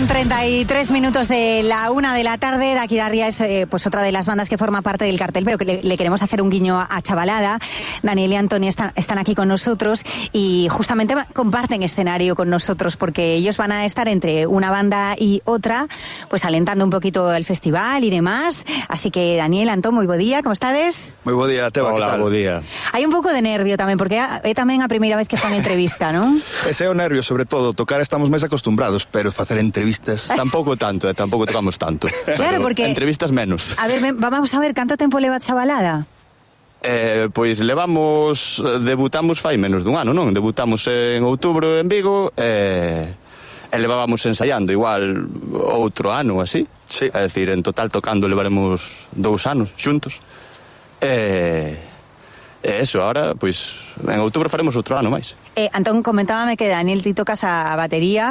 Pasan 33 minutos de la 1 de la tarde. Dakidarria es pues otra de las bandas que forma parte del cartel, pero que le queremos hacer un guiño a Chavalada. Daniel y Antoni están aquí con nosotros y justamente comparten escenario con nosotros porque ellos van a estar entre una banda y otra, pues alentando un poquito el festival y demás. Así que Daniel, Antón, muy buen día, ¿cómo estades? Muy buen día, Teba. Hola, buen día. Hay un pouco de nervio tamén, porque é tamén a primeira vez que fan entrevista, non? Ese é o nervio, sobre todo. Tocar estamos máis acostumbrados, pero facer entrevistas... Tampouco tanto, tampouco tocamos tanto. Claro, porque... Entrevistas menos. A ver, vamos a ver, canto tempo leva Chavalada? Pois debutamos fai menos dun ano, non? Debutamos en outubro en Vigo e levábamos ensaiando igual outro ano así. Sí. É dicir, en total tocando levaremos 2 anos xuntos. Eso, ahora, pois, en outubro faremos outro ano máis. Antón, comentábame que Daniel, ti tocas a batería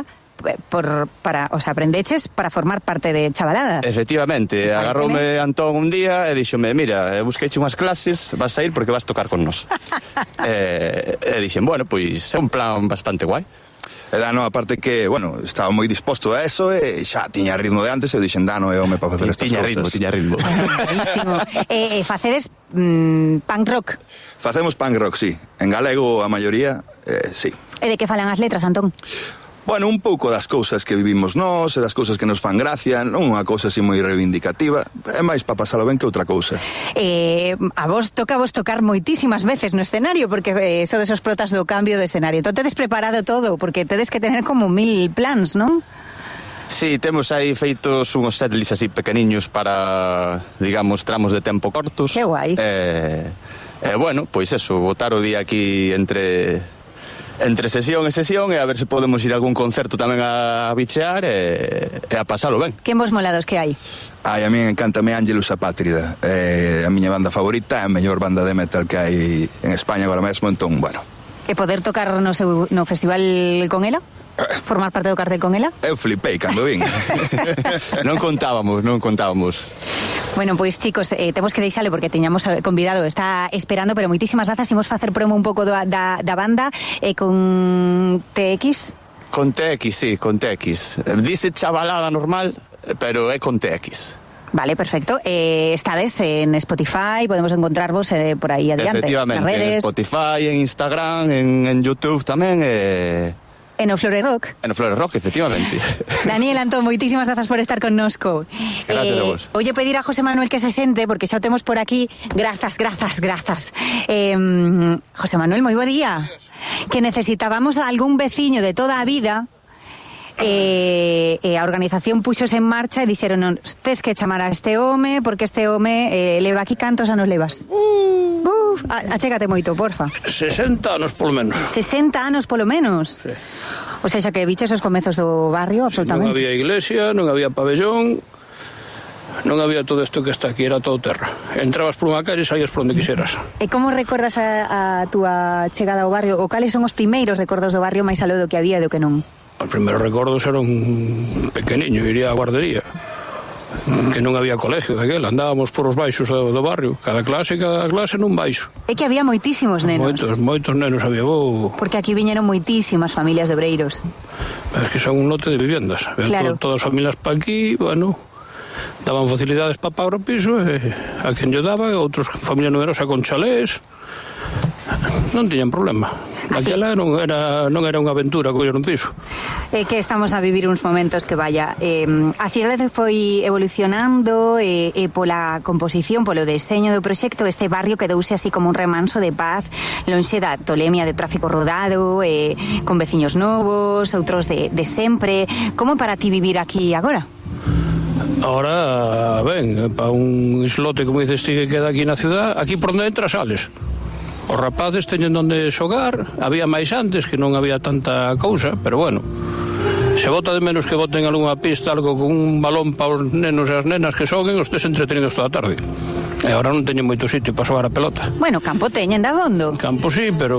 aprendeches para formar parte de Chavalada. Efectivamente, agarroume Antón un día e díxome, mira, busqueiche unhas clases, vas a ir porque vas tocar con nós. E dixen, bueno, pois é un plan bastante guai. E Dano, aparte que, bueno, estaba moi disposto a eso e xa tiña ritmo de antes e dixen, Dano é home para facer estas cousas. Tiña ritmo. Buenísimo. Facedes punk rock? Facemos punk rock, sí. En galego a maioría, sí. E de que falan as letras, Antón? Bueno, un pouco das cousas que vivimos nós e das cousas que nos fan gracia, non unha cousa así moi reivindicativa, é máis para pasalo ben que outra cousa. A vos tocar moitísimas veces no escenario, porque sodes os protas do cambio de escenario. Entón tedes preparado todo, porque tedes que tener como 1000 plans, non? Sí, temos aí feitos unhos setlists así pequeniños para, digamos, tramos de tempo cortos. Que guai. Bueno, pois eso, botar o día aquí entre sesión e sesión e a ver se podemos ir a algún concerto tamén a bichear e a pasalo ben. Que vos molados que hai? Ai, a mí encántame Angelus Apátrida, a miña banda favorita, é a mellor banda de metal que hai en España agora mesmo, entón, bueno. E poder tocar no festival con ela? Formar parte do cartel con ela? Eu flipei cando vin. Non contábamos. Bueno, pois chicos, temos que deixalo porque teñamos convidado, está esperando, pero moitísimas grazas. Imos facer promo un pouco da banda con TX. Con TX, sí, con TX. Dice Chavalada normal, pero é con TX. Vale, perfecto. Estades en Spotify, podemos encontrarvos por aí adiante. Efectivamente, en Spotify, en Instagram, en YouTube tamén, En o Flore Rock. En o Flore Rock, efectivamente. Daniel, Antón, moitísimas grazas por estar connosco. Gracias a vos. Oye, pedir a José Manuel que se sente, porque xa o temos por aquí. Grazas. José Manuel, moi bo día. Que necesitábamos algún veciño de toda a vida. A organización puxos en marcha e dixeron, tes que chamar a este home, porque este home leva aquí cantos anos levas. Achégate moito, porfa. 60 anos polo menos. 60 anos polo menos? Sí. O sea, xa que viches os comezos do barrio, absolutamente. Non había iglesia, non había pabellón, non había todo isto que está aquí, era todo terra. Entrabas por unha calle e saías por onde quixeras. E como recordas a túa chegada ao barrio? O cales son os primeiros recordos do barrio máis aló do que había e do que non? Os primeiros recordos eran pequeniño, iría á guardería, que non había colegio daquela, andábamos por os baixos do barrio, cada clase nun baixo. É que había moitísimos nenos. Moitos nenos había. Porque aquí viñeron moitísimas familias de obreiros. Es que son un lote de viviendas. Claro. Todas as familias pa aquí, bueno, daban facilidades para pagar o piso, a quen lle daba, outros familia numerosa con chalés, non tiñan problema. Aquela non era unha aventura coller un piso. Que estamos a vivir uns momentos que vaya. A cidade foi evolucionando pola composición, polo deseño do proxecto. Este barrio quedouse así como un remanso de paz, lonxe da tolemia de tráfico rodado, con veciños novos, outros de sempre. Como para ti vivir aquí agora? Ahora, ben, para un islote, como dices ti, que queda aquí na ciudad, aquí por onde entras sales. Os rapaces teñen onde xogar, había máis antes que non había tanta cousa, pero bueno, se bota de menos que boten algunha pista, algo con un balón para os nenos e as nenas que xoguen, os tes entretenidos toda a tarde. E agora non teñen moito sitio para xogar a pelota. Bueno, campo teñen, dabondo. Campo sí, pero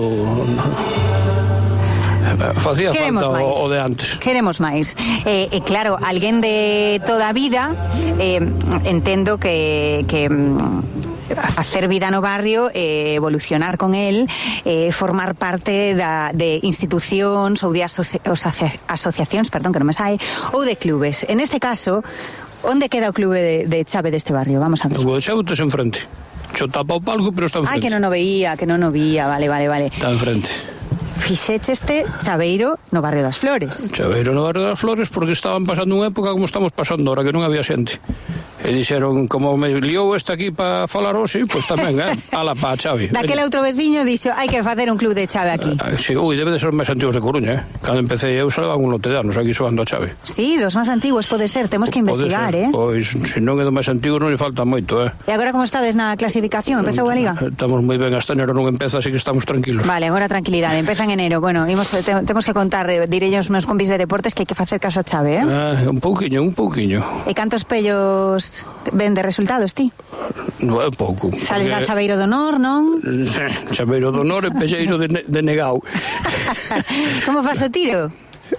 facía falta o de antes. Queremos máis. Claro, alguén de toda a vida, entendo que hacer vida no barrio, evolucionar con él, formar parte de institucións ou de asociacións, perdón, que non me sai, ou de clubes. En este caso, onde queda o clube de Chave deste barrio? Vamos a ver. O de Chave está enfrente. Yo tapa o palco, pero está enfrente. Que non o veía, vale. Está enfrente. Fixeche este chaveiro no barrio das Flores. Chaveiro no barrio das Flores porque estaban pasando unha época como estamos pasando ahora, que non había xente. E dixeron, como me liou este aquí para falar hoxe, pois tamén, ala pa Chave. Daquele outro veciño dixo, hai que facer un club de Chave aquí. Sí, debe de ser máis antigos de Coruña, Cando empecé eu xa levan un lote de anos aquí xoando a Chave. Sí, dos máis antigos pode ser, temos que investigar, Pois, se non é do máis antigo non lle falta moito, E agora como estades na clasificación? Empezou a Liga? Estamos moi ben, hasta enero non empeza, así que estamos tranquilos. Vale, agora tranquilidade, empeza en enero. Bueno, temos que contar, direi os meus compis de deportes que hai que facer caso a Chave, Un pouquiño. E cantos pellos ven de resultados, ti? Non é pouco. Sales a Chaveiro do Honor, non? Chaveiro do Honor e pelleiro de Negao. Como faz o tiro?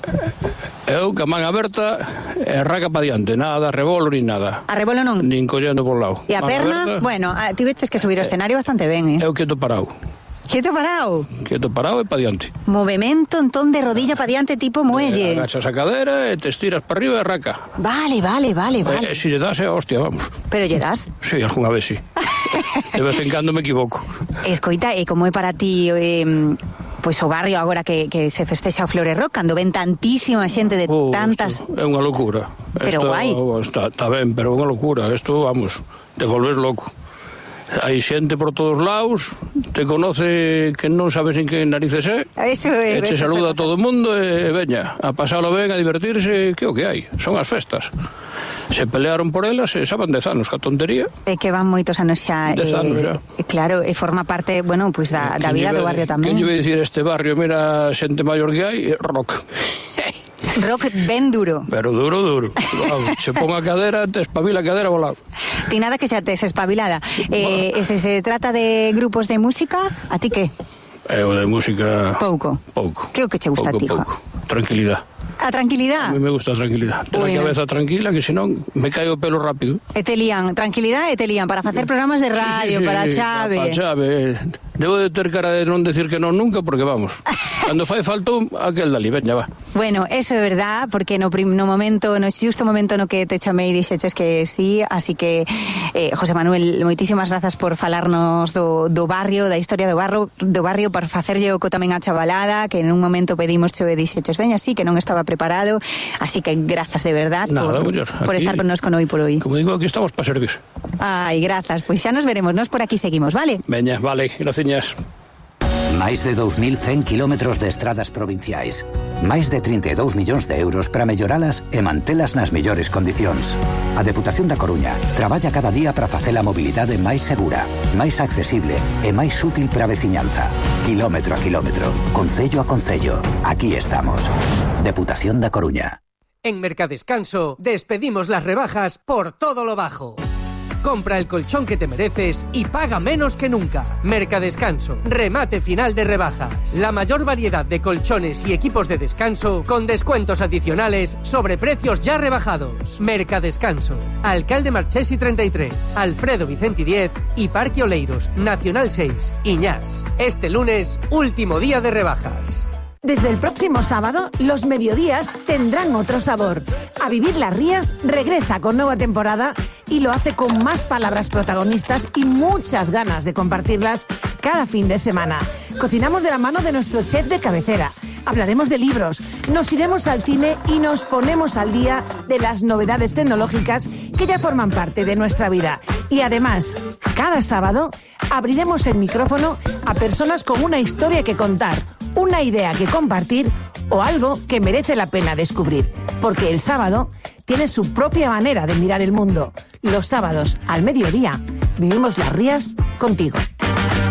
Eu, ca man aberta, e raca pa diante, nada, rebolo ni nada. A rebolo non? Nin collendo por lado. E a perna? Aberta, bueno, ti veches que subir o escenario bastante ben, Eu quieto parado. Quieto parado? Quieto parado e pa diante. Movemento entón de rodilla pa diante tipo muelle. Agachas a cadera e te estiras para arriba e raca. Vale. Si lle das hostia, vamos. Pero lle das? Sí, algunha vez sí. De vez en cando me equivoco. Escoita, e como é para ti pois o barrio agora que se festexa o Flores Rock, cando ven tantísima xente de tantas... É unha locura. Pero guai. Está ben, pero é unha locura. Isto, vamos, te volves loco. Hai xente por todos lados, te conoce que non sabes en que narices é, e te saluda a todo o mundo e veña, a pasalo ben, a divertirse, que o que hai, son as festas. Se pelearon por elas e xa van 10 anos, que tontería. E que van moitos anos xa. 10 anos xa. Claro, e forma parte, bueno, pois da vida do barrio tamén. Que lle vai dicir este barrio, mira, xente maior que hai, rock. Rock ben duro. Pero duro. Se pon a cadera, te espabila a cadera volado. Ti nada que xa tes espabilada. E se trata de grupos de música, a ti que? O de música... Pouco. Que o que che gusta a ti, pouco. Tranquilidad. A tranquilidad? A mí me gusta a tranquilidad. Ten a cabeza tranquila, que senón me cae o pelo rápido. E te lían, tranquilidad e te lían para facer programas de radio, para Chave. Para Chave. Debo de ter cara de non decir que non nunca, porque vamos, cando fai faltou aquel dali, veña, va. Bueno, eso é verdad, porque no xusto momento no que te chamei dixeches que sí, así que José Manuel, moitísimas grazas por falarnos do barrio, da historia do barrio, por facerlle oco tamén a chavalada, que en un momento pedimos e dixeches, veña, sí, que non estaba preparado, así que grazas de verdad por estar con nos con hoy por hoy. Como digo, aquí estamos para servir. Ai, grazas, pois xa nos veremos, nos por aquí seguimos, vale? Veña, vale, graciñas. Máis de 2.100 kilómetros de estradas provinciais. Máis de 32 millóns de euros para melloralas e mantelas nas mellores condicións. A Deputación da Coruña traballa cada día para facer a mobilidade máis segura, máis accesible e máis útil para a veciñanza. Kilómetro a kilómetro, concello a concello. Aquí estamos. Deputación da Coruña. En Mercadescanso despedimos las rebajas por todo lo bajo. Compra el colchón que te mereces y paga menos que nunca. Mercadescanso, remate final de rebajas. La mayor variedad de colchones y equipos de descanso con descuentos adicionales sobre precios ya rebajados. Mercadescanso, Alcalde Marchesi 33, Alfredo Vicenti 10 y Parque Oleiros, Nacional 6, Iñás. Este lunes, último día de rebajas. Desde el próximo sábado, los mediodías tendrán otro sabor. A Vivir las Rías regresa con nueva temporada y lo hace con más palabras protagonistas y muchas ganas de compartirlas cada fin de semana. Cocinamos de la mano de nuestro chef de cabecera. Hablaremos de libros, nos iremos al cine y nos ponemos al día de las novedades tecnológicas que ya forman parte de nuestra vida. Y además, cada sábado abriremos el micrófono a personas con una historia que contar, una idea que compartir o algo que merece la pena descubrir. Porque el sábado tiene su propia manera de mirar el mundo. Los sábados al mediodía vivimos las Rías contigo.